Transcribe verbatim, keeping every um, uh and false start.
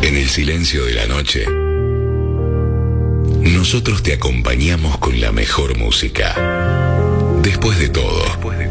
En el silencio de la noche, nosotros te acompañamos con la mejor música. Después de todo, Después de